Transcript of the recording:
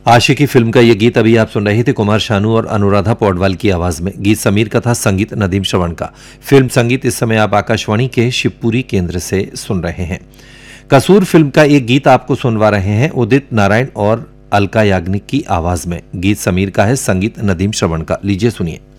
आशिकी film का ये गीत अभी आप सुन रहे थे कुमार शानू और अनुराधा पौडवाल की आवाज में। गीत समीर का था, संगीत नदीम श्रवण का। फिल्म संगीत इस समय आप आकाशवाणी के शिवपुरी केंद्र से सुन रहे हैं। कसूर फिल्म का एक गीत आपको सुनवा रहे हैं उदित नारायण और अलका याग्निक की आवाज में। गीत समीर का है, संगीत नदीम श्रवण का। लीजिए सुनिए।